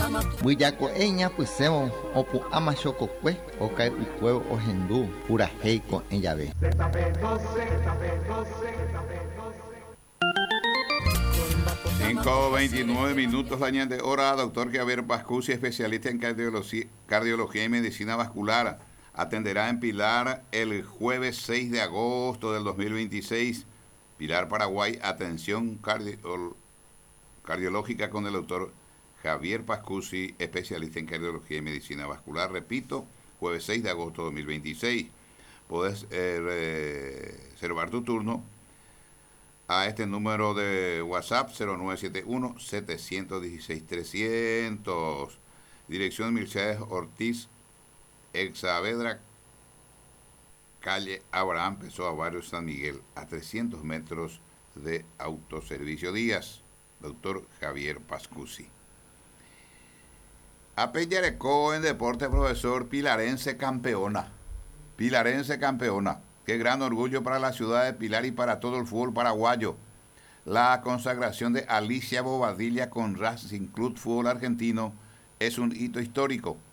Buillacoeña pusemos opu ama chococue ocae ucuevo ohendú purajeiko en llave. 5:29 la ñande hora. Doctor Javier Pascusi, especialista en cardiología y medicina vascular, atenderá en Pilar el jueves 6 de agosto del 2026. Pilar, Paraguay. Atención cardiológica con el doctor Javier Pascusi, especialista en cardiología y medicina vascular. Repito, jueves 6 de agosto de 2026. Puedes reservar tu turno a este número de WhatsApp 0971-716-300. Dirección Mercedes Ortiz, Ex Saavedra, calle Abraham Pessoa, barrio San Miguel, a 300 metros de Autoservicio Díaz. Doctor Javier Pascusi. Apellarecó en deporte, profesor. Pilarense campeona. Pilarense campeona. Qué gran orgullo para la ciudad de Pilar y para todo el fútbol paraguayo. La consagración de Alicia Bobadilla con Racing Club Fútbol Argentino es un hito histórico.